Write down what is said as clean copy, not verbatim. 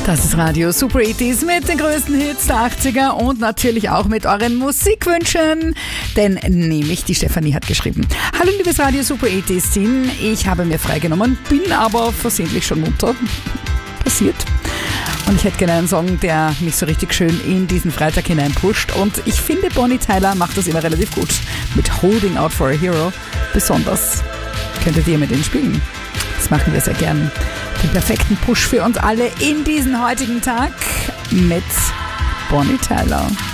Das ist Radio Super 80s mit den größten Hits der 80er und natürlich auch mit euren Musikwünschen, denn nämlich die Stefanie hat geschrieben: Hallo liebes Radio Super 80s Team, ich habe mir freigenommen, bin aber versehentlich schon munter. Passiert. Und ich hätte gerne einen Song, der mich so richtig schön in diesen Freitag hinein pusht, und ich finde Bonnie Tyler macht das immer relativ gut mit Holding Out for a Hero. Besonders könntet ihr mit ihnen spielen. Das machen wir sehr gern. Den perfekten Push für uns alle in diesen heutigen Tag mit Bonnie Tyler.